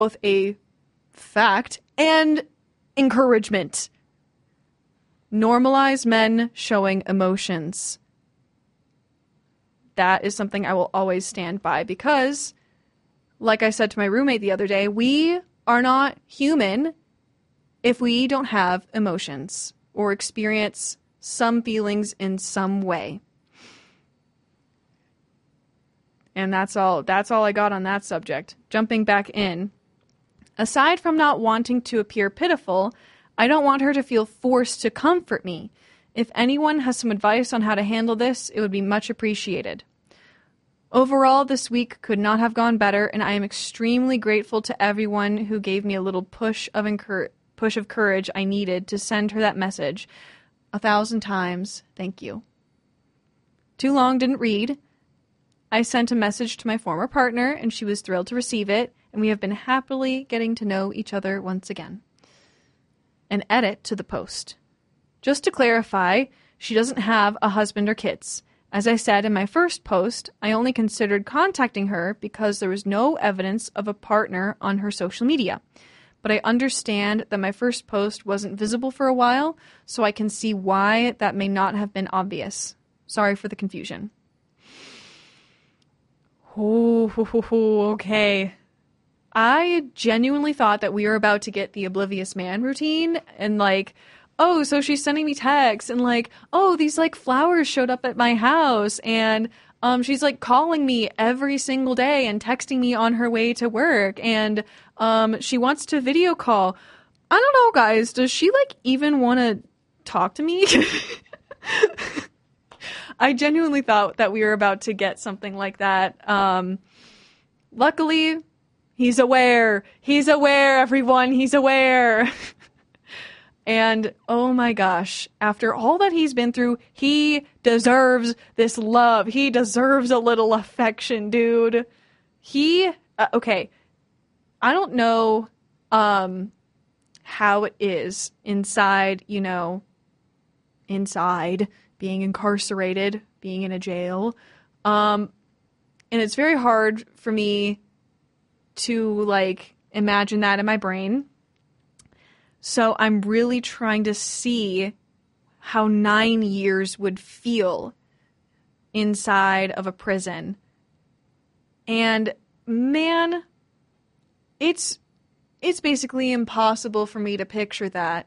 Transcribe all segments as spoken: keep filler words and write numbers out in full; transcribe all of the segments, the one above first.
both a fact and encouragement. Normalize men showing emotions. That is something I will always stand by because, like I said to my roommate the other day, we are not human if we don't have emotions or experience some feelings in some way. And that's all, that's all I got on that subject. Jumping back in. Aside from not wanting to appear pitiful, I don't want her to feel forced to comfort me. If anyone has some advice on how to handle this, it would be much appreciated. Overall, this week could not have gone better, and I am extremely grateful to everyone who gave me a little push of incur- push of courage I needed to send her that message. A thousand times, thank you. Too long, didn't read. I sent a message to my former partner, and she was thrilled to receive it, and we have been happily getting to know each other once again. An edit to the post. Just to clarify, she doesn't have a husband or kids. As I said in my first post, I only considered contacting her because there was no evidence of a partner on her social media. But I understand that my first post wasn't visible for a while, so I can see why that may not have been obvious. Sorry for the confusion. Oh, okay. I genuinely thought that we were about to get the Oblivious Man routine and like, oh, so she's sending me texts and like, oh, these like flowers showed up at my house and um, she's like calling me every single day and texting me on her way to work and um, she wants to video call. I don't know, guys. Does she like even want to talk to me? I genuinely thought that we were about to get something like that. Um, luckily, he's aware. He's aware, everyone. He's aware. And, oh my gosh, after all that he's been through, he deserves this love. He deserves a little affection, dude. He, uh, okay, I don't know um, how it is inside, you know, inside being incarcerated, being in a jail. Um, and it's very hard for me to, like, imagine that in my brain. So I'm really trying to see how nine years would feel inside of a prison. And man, it's it's basically impossible for me to picture that.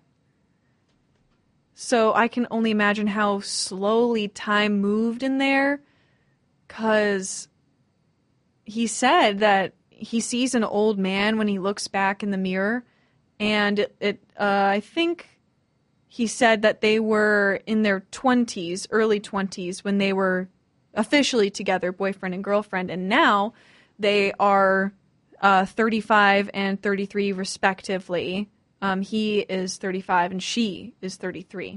So I can only imagine how slowly time moved in there, 'cause he said that he sees an old man when he looks back in the mirror. And it, it uh, I think he said that they were in their twenties, early twenties, when they were officially together, boyfriend and girlfriend. And now they are uh, thirty-five and thirty-three, respectively. Um, he is thirty-five and she is thirty-three.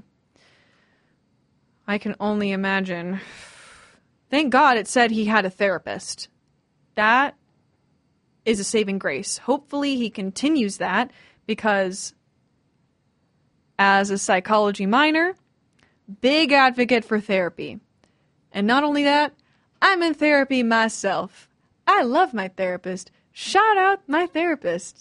I can only imagine. Thank God it said he had a therapist. That is a saving grace. Hopefully he continues that. Because as a psychology minor, big advocate for therapy. And not only that, I'm in therapy myself. I love my therapist. Shout out my therapist.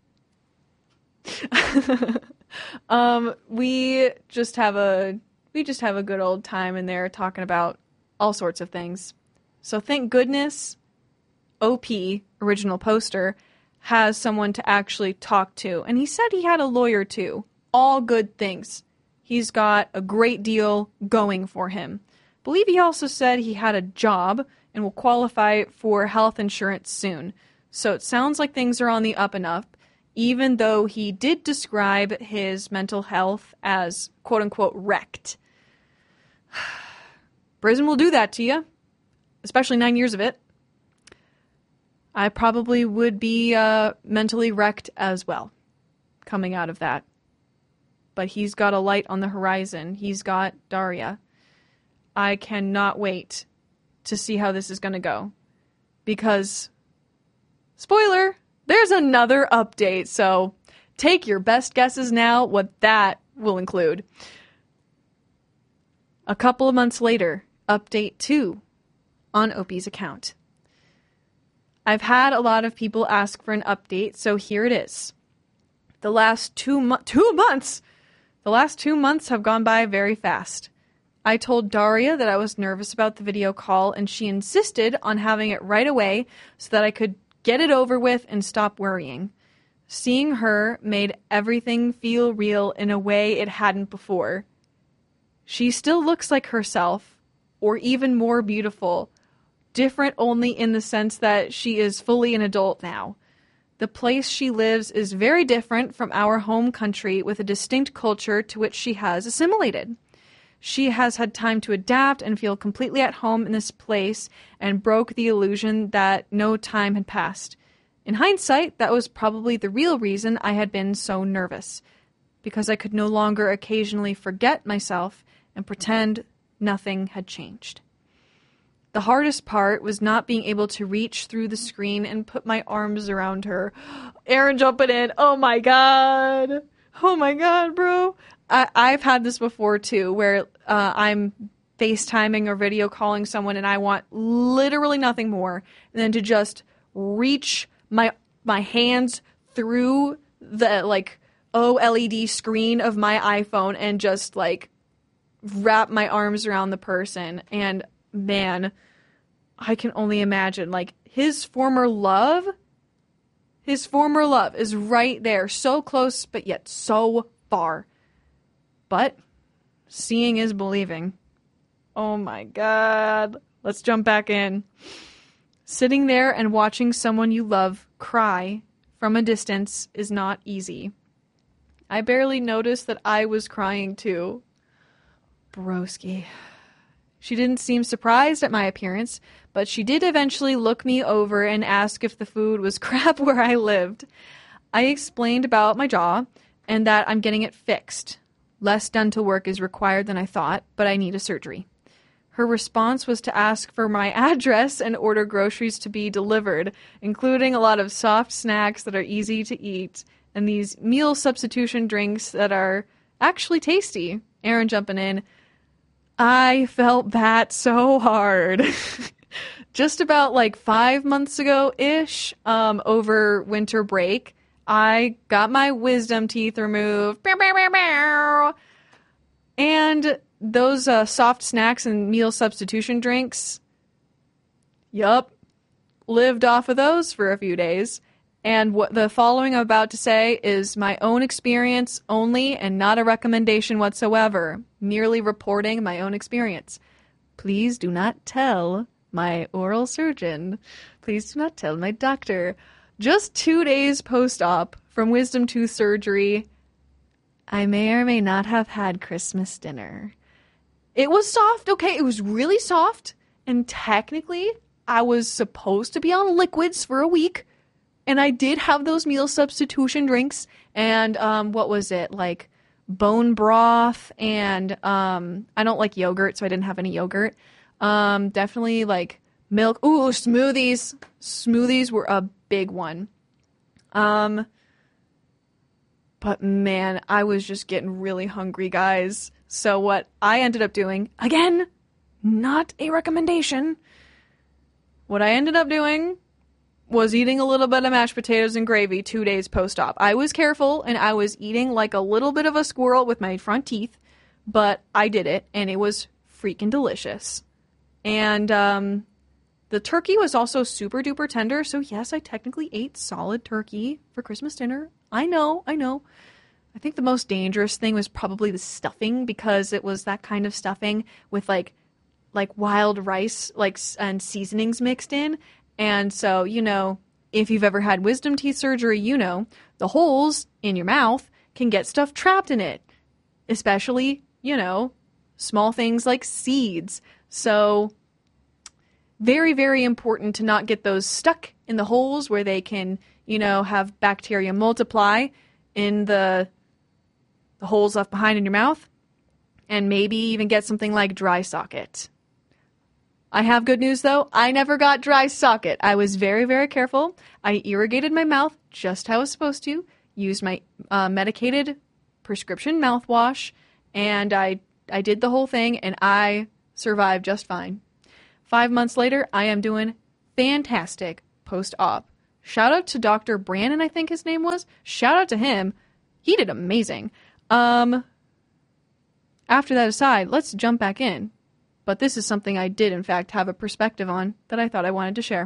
um, we just have a we just have a good old time in there talking about all sorts of things. So thank goodness O P, original poster, has someone to actually talk to. And he said he had a lawyer too. All good things. He's got a great deal going for him. I believe he also said he had a job and will qualify for health insurance soon. So it sounds like things are on the up and up, even though he did describe his mental health as quote-unquote wrecked. Prison will do that to you, especially nine years of it. I probably would be uh, mentally wrecked as well, coming out of that. But he's got a light on the horizon. He's got Daria. I cannot wait to see how this is going to go. Because, spoiler, there's another update. So take your best guesses now what that will include. A couple of months later, update two on Opie's account. I've had a lot of people ask for an update, so here it is. The last two mo- two months, the last two months have gone by very fast. I told Daria that I was nervous about the video call, and she insisted on having it right away so that I could get it over with and stop worrying. Seeing her made everything feel real in a way it hadn't before. She still looks like herself, or even more beautiful, different only in the sense that she is fully an adult now. The place she lives is very different from our home country with a distinct culture to which she has assimilated. She has had time to adapt and feel completely at home in this place and broke the illusion that no time had passed. In hindsight, that was probably the real reason I had been so nervous, because I could no longer occasionally forget myself and pretend nothing had changed. The hardest part was not being able to reach through the screen and put my arms around her. Aaron jumping in. Oh my God. Oh my God, bro. I- I've had this before too, where uh, I'm FaceTiming or video calling someone and I want literally nothing more than to just reach my my hands through the like O L E D screen of my iPhone and just like wrap my arms around the person. And man, I can only imagine, like, his former love, his former love is right there, so close, but yet so far. But seeing is believing. Oh my God. Let's jump back in. Sitting there and watching someone you love cry from a distance is not easy. I barely noticed that I was crying too. Broski. She didn't seem surprised at my appearance, but she did eventually look me over and ask if the food was crap where I lived. I explained about my jaw and that I'm getting it fixed. Less dental work is required than I thought, but I need a surgery. Her response was to ask for my address and order groceries to be delivered, including a lot of soft snacks that are easy to eat and these meal substitution drinks that are actually tasty. Aaron jumping in. I felt that so hard. Just about like five months ago-ish, um, over winter break, I got my wisdom teeth removed. And those uh, soft snacks and meal substitution drinks, yup, lived off of those for a few days. And what the following I'm about to say is my own experience only and not a recommendation whatsoever, merely reporting my own experience. Please do not tell my oral surgeon. Please do not tell my doctor. Just two days post-op from wisdom tooth surgery, I may or may not have had Christmas dinner. It was soft, okay? It was really soft. And technically, I was supposed to be on liquids for a week. And I did have those meal substitution drinks. And um, what was it? Like bone broth. And um, I don't like yogurt, so I didn't have any yogurt. Um, definitely like milk. Ooh, smoothies. Smoothies were a big one. Um, but man, I was just getting really hungry, guys. So what I ended up doing, again, not a recommendation. What I ended up doing was eating a little bit of mashed potatoes and gravy two days post-op. I was careful, and I was eating like a little bit of a squirrel with my front teeth, but I did it, and it was freaking delicious. And um, the turkey was also super duper tender, so yes, I technically ate solid turkey for Christmas dinner. I know, I know. I think the most dangerous thing was probably the stuffing, because it was that kind of stuffing with like like wild rice like and seasonings mixed in. And so, you know, if you've ever had wisdom teeth surgery, you know, the holes in your mouth can get stuff trapped in it, especially, you know, small things like seeds. So very, very important to not get those stuck in the holes where they can, you know, have bacteria multiply in the, the holes left behind in your mouth, and maybe even get something like dry socket. I have good news, though. I never got dry socket. I was very, very careful. I irrigated my mouth just how I was supposed to, used my uh, medicated prescription mouthwash, and I, I did the whole thing, and I survived just fine. Five months later, I am doing fantastic post-op. Shout out to Doctor Brannon, I think his name was. Shout out to him. He did amazing. Um, after that aside, let's jump back in. But this is something I did, in fact, have a perspective on that I thought I wanted to share.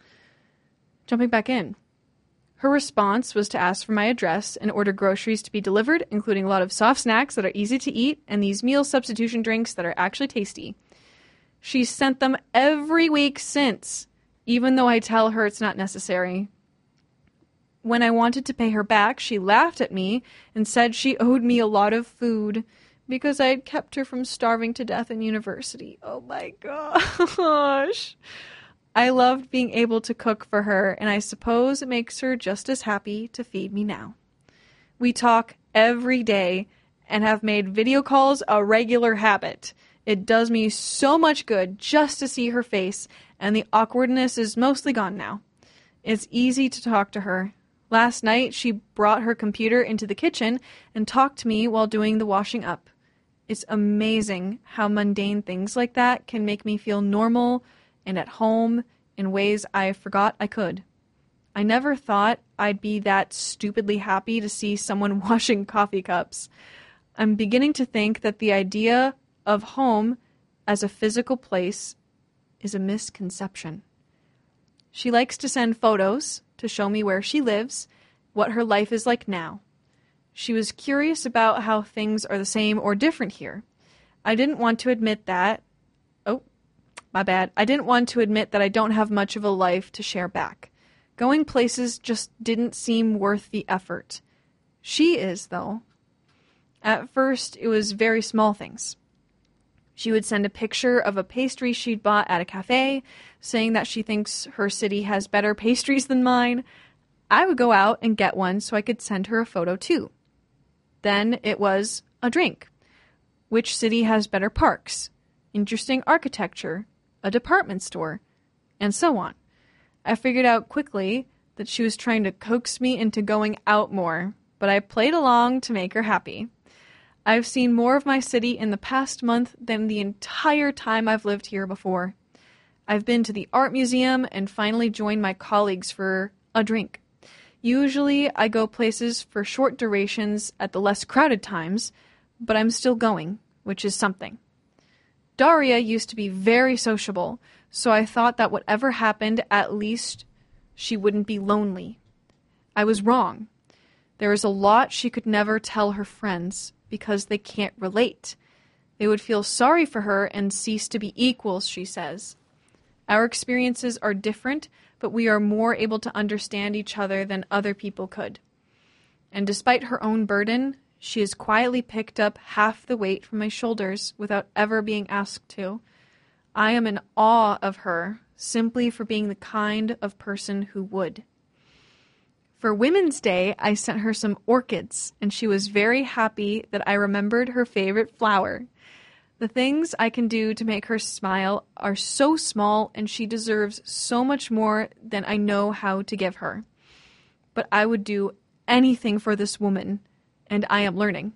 Jumping back in. Her response was to ask for my address and order groceries to be delivered, including a lot of soft snacks that are easy to eat and these meal substitution drinks that are actually tasty. She's sent them every week since, even though I tell her it's not necessary. When I wanted to pay her back, she laughed at me and said she owed me a lot of food because I had kept her from starving to death in university. Oh my gosh. I loved being able to cook for her, and I suppose it makes her just as happy to feed me now. We talk every day and have made video calls a regular habit. It does me so much good just to see her face, and the awkwardness is mostly gone now. It's easy to talk to her. Last night, she brought her computer into the kitchen and talked to me while doing the washing up. It's amazing how mundane things like that can make me feel normal and at home in ways I forgot I could. I never thought I'd be that stupidly happy to see someone washing coffee cups. I'm beginning to think that the idea of home as a physical place is a misconception. She likes to send photos to show me where she lives, what her life is like now. She was curious about how things are the same or different here. I didn't want to admit that. Oh, my bad. I didn't want to admit that I don't have much of a life to share back. Going places just didn't seem worth the effort. She is, though. At first, it was very small things. She would send a picture of a pastry she'd bought at a cafe, saying that she thinks her city has better pastries than mine. I would go out and get one so I could send her a photo too. Then it was a drink. Which city has better parks, interesting architecture, a department store, and so on. I figured out quickly that she was trying to coax me into going out more, but I played along to make her happy. I've seen more of my city in the past month than the entire time I've lived here before. I've been to the art museum and finally joined my colleagues for a drink. Usually I go places for short durations at the less crowded times, but I'm still going, which is something. Daria used to be very sociable, so I thought that whatever happened, at least she wouldn't be lonely. I was wrong. There is a lot she could never tell her friends because they can't relate. They would feel sorry for her and cease to be equals, she says. Our experiences are different, but we are more able to understand each other than other people could. And despite her own burden, she has quietly picked up half the weight from my shoulders without ever being asked to. I am in awe of her, simply for being the kind of person who would. For Women's Day, I sent her some orchids, and she was very happy that I remembered her favorite flower. The things I can do to make her smile are so small, and she deserves so much more than I know how to give her. But I would do anything for this woman, and I am learning.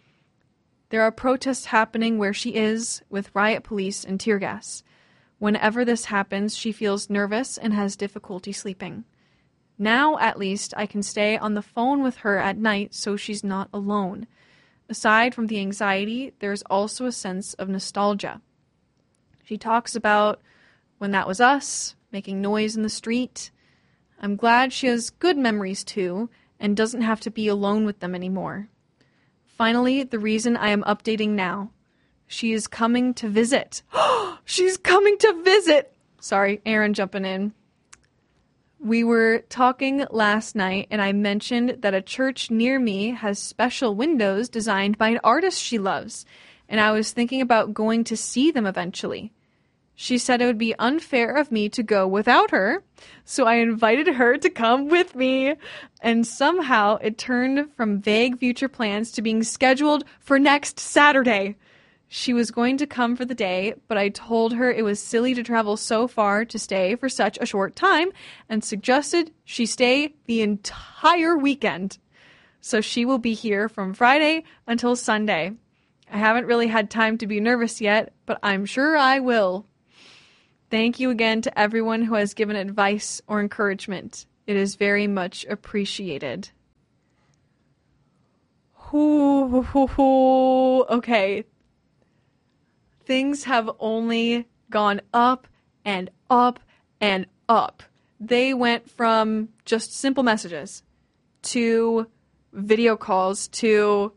There are protests happening where she is, with riot police and tear gas. Whenever this happens, she feels nervous and has difficulty sleeping. Now, at least, I can stay on the phone with her at night so she's not alone. Aside from the anxiety, there's also a sense of nostalgia. She talks about when that was us, making noise in the street. I'm glad she has good memories too, and doesn't have to be alone with them anymore. Finally, the reason I am updating now. She is coming to visit. She's coming to visit! Sorry, Aaron jumping in. We were talking last night, and I mentioned that a church near me has special windows designed by an artist she loves, and I was thinking about going to see them eventually. She said it would be unfair of me to go without her, so I invited her to come with me, and somehow it turned from vague future plans to being scheduled for next Saturday. She was going to come for the day, but I told her it was silly to travel so far to stay for such a short time and suggested she stay the entire weekend. So she will be here from Friday until Sunday. I haven't really had time to be nervous yet, but I'm sure I will. Thank you again to everyone who has given advice or encouragement. It is very much appreciated. Ooh, okay. Things have only gone up and up and up. They went from just simple messages to video calls to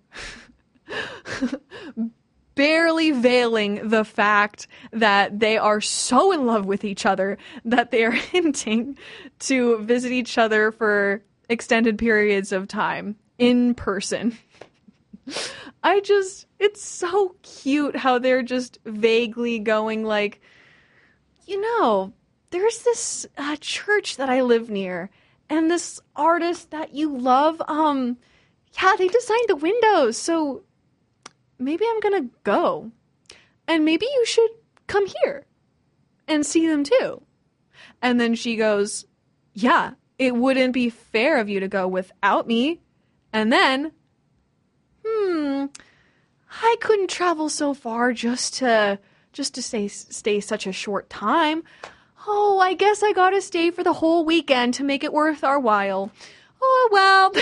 barely veiling the fact that they are so in love with each other that they are hinting to visit each other for extended periods of time in person. I just, it's so cute how they're just vaguely going like, you know, there's this uh, church that I live near, and this artist that you love, um, yeah, they designed the windows, so maybe I'm gonna go. And maybe you should come here and see them too. And then she goes, yeah, it wouldn't be fair of you to go without me. And then, hmm, I couldn't travel so far just to just to stay stay such a short time. Oh, I guess I gotta stay for the whole weekend to make it worth our while. Oh, well.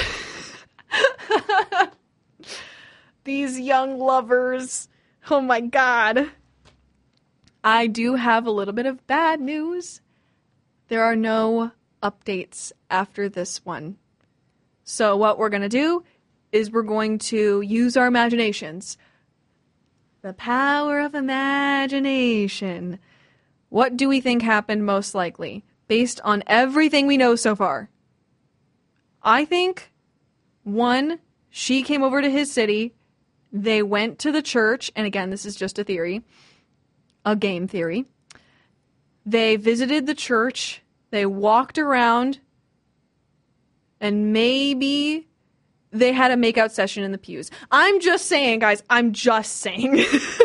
These young lovers. Oh my God. I do have a little bit of bad news. There are no updates after this one. So what we're going to do is we're going to use our imaginations. The power of imagination. What do we think happened most likely, based on everything we know so far? I think, one, she came over to his city, they went to the church, and again, this is just a theory, a game theory. They visited the church, they walked around, and maybe they had a makeout session in the pews. I'm just saying, guys, I'm just saying.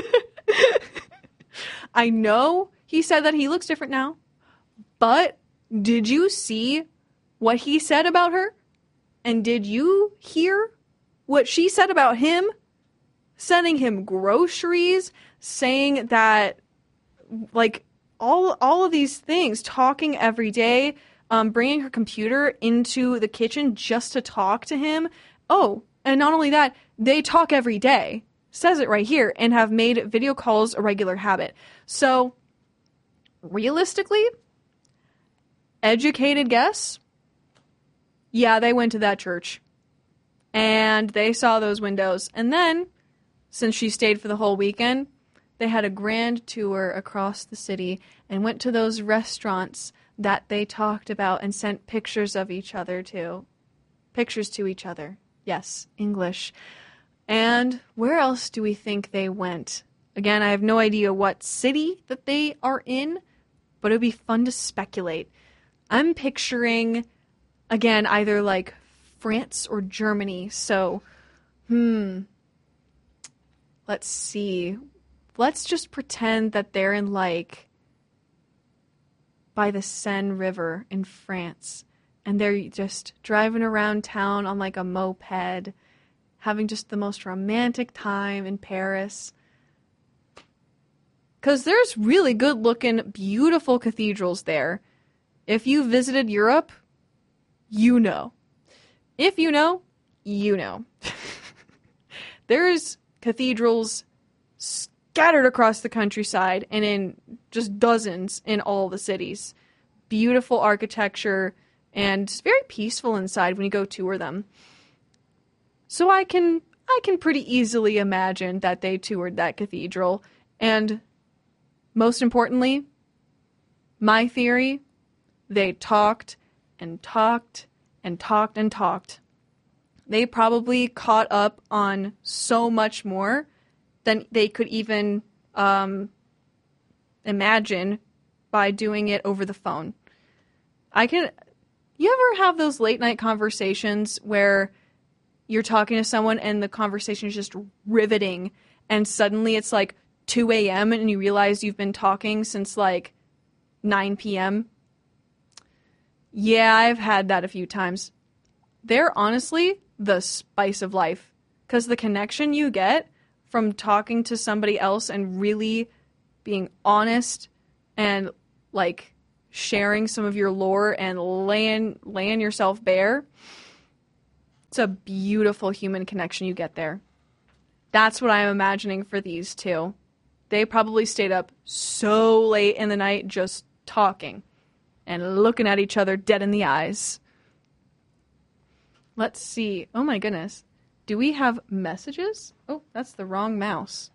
I know he said that he looks different now, but did you see what he said about her? And did you hear what she said about him? Sending him groceries, saying that, like, all all of these things, talking every day, um, bringing her computer into the kitchen just to talk to him. Oh, and not only that, they talk every day. Says it right here, and have made video calls a regular habit. So, realistically, educated guess, yeah, they went to that church. And they saw those windows. And then, since she stayed for the whole weekend, they had a grand tour across the city and went to those restaurants that they talked about and sent pictures of each other to. Pictures to each other. Yes, English. And where else do we think they went? Again, I have no idea what city that they are in, but it would be fun to speculate. I'm picturing, again, either like France or Germany. So, hmm. Let's see. Let's just pretend that they're in like by the Seine River in France. And they're just driving around town on like a moped, having just the most romantic time in Paris. Because there's really good looking, beautiful cathedrals there. If you visited Europe, you know. If you know, you know. There's cathedrals scattered across the countryside and in just dozens in all the cities. Beautiful architecture and very peaceful inside when you go tour them. So I can I can pretty easily imagine that they toured that cathedral. And most importantly, my theory, they talked and talked and talked and talked. They probably caught up on so much more than they could even um, imagine by doing it over the phone. I can. You ever have those late night conversations where you're talking to someone and the conversation is just riveting, and suddenly it's like two a.m. and you realize you've been talking since like nine p.m.? Yeah, I've had that a few times. They're honestly the spice of life, because the connection you get from talking to somebody else and really being honest and like sharing some of your lore and laying laying yourself bare. It's a beautiful human connection you get there. That's what I'm imagining for these two. They probably stayed up so late in the night just talking and looking at each other dead in the eyes. Let's see. Oh my goodness. Do we have messages? Oh, that's the wrong mouse.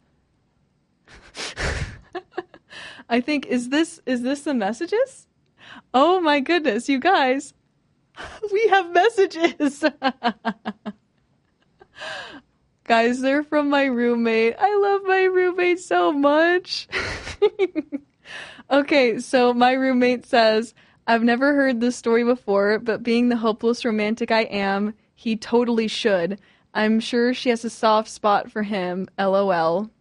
I think, is this is this the messages? Oh my goodness, you guys. We have messages. Guys, they're from my roommate. I love my roommate so much. Okay, so my roommate says, I've never heard this story before, but being the hopeless romantic I am, he totally should. I'm sure she has a soft spot for him. LOL.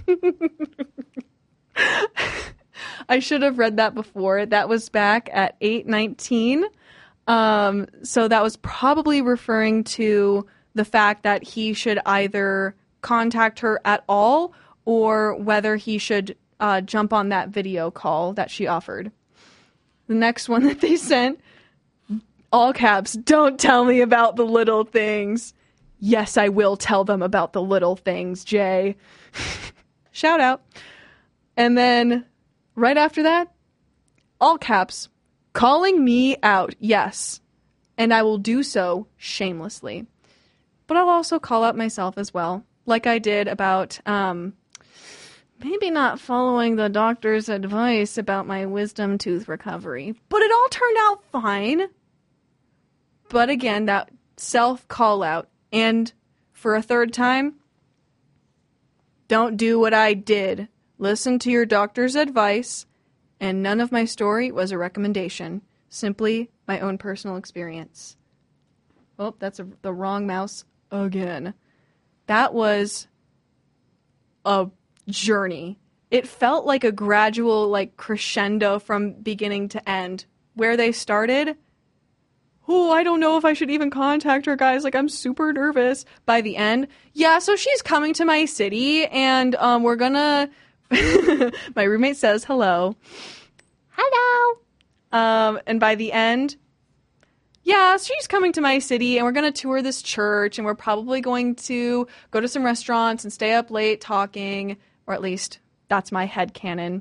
I should have read that before. That was back at eight nineteen. Um, so that was probably referring to the fact that he should either contact her at all or whether he should uh, jump on that video call that she offered. The next one that they sent, all caps, don't tell me about the little things. Yes, I will tell them about the little things, Jay. Shout out. And then right after that, all caps, calling me out, yes. And I will do so shamelessly. But I'll also call out myself as well, like I did about um, maybe not following the doctor's advice about my wisdom tooth recovery. But it all turned out fine. But again, that self-call out. And for a third time, don't do what I did. Listen to your doctor's advice. And none of my story was a recommendation. Simply my own personal experience. Oh, that's a, the wrong mouse again. That was a journey. It felt like a gradual, like, crescendo from beginning to end. Where they started, oh, I don't know if I should even contact her, guys. Like, I'm super nervous. By the end, yeah, so she's coming to my city, and um, we're gonna... My roommate says hello. Hello. Um, and by the end... Yeah, she's coming to my city, and we're going to tour this church, and we're probably going to go to some restaurants and stay up late talking, or at least that's my headcanon.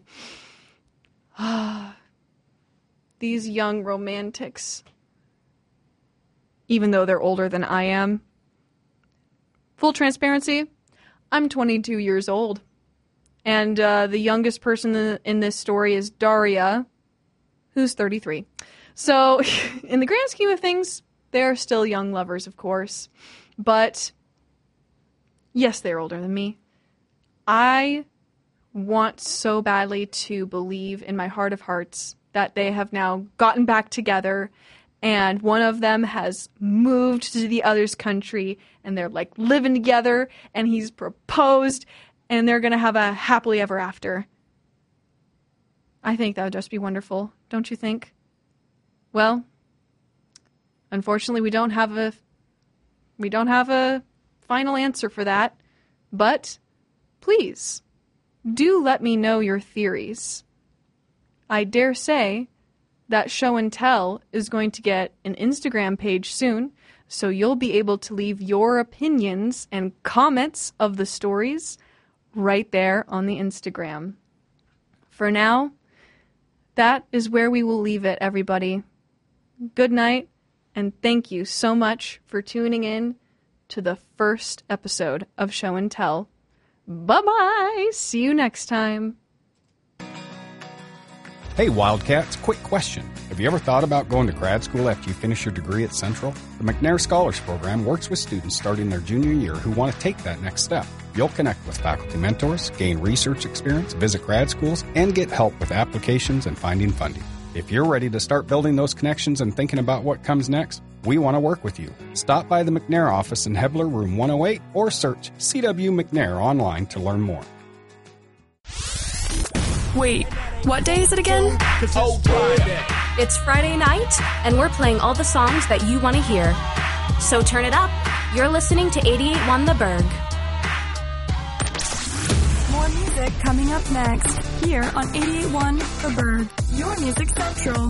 These young romantics, even though they're older than I am. Full transparency, I'm twenty-two years old, and uh, the youngest person in this story is Daria, who's thirty-three. So, in the grand scheme of things, they're still young lovers, of course. But, yes, they're older than me. I want so badly to believe in my heart of hearts that they have now gotten back together, and one of them has moved to the other's country, and they're, like, living together, and he's proposed, and they're going to have a happily ever after. I think that would just be wonderful, don't you think? Well, unfortunately, we don't have a we don't have a final answer for that. But please do let me know your theories. I dare say that Show and Tell is going to get an Instagram page soon, so you'll be able to leave your opinions and comments of the stories right there on the Instagram. For now, that is where we will leave it, everybody. Good night, and thank you so much for tuning in to the first episode of Show and Tell. Bye-bye! See you next time. Hey, Wildcats, quick question. Have you ever thought about going to grad school after you finish your degree at Central? The McNair Scholars Program works with students starting their junior year who want to take that next step. You'll connect with faculty mentors, gain research experience, visit grad schools, and get help with applications and finding funding. If you're ready to start building those connections and thinking about what comes next, we want to work with you. Stop by the McNair office in Hebler, room one oh eight, or search C W McNair online to learn more. Wait, what day is it again? It's Friday night, and we're playing all the songs that you want to hear. So turn it up. You're listening to eighty-eight point one The Berg. More music coming up next, here on eighty-eight point one The Berg. Your Music Central.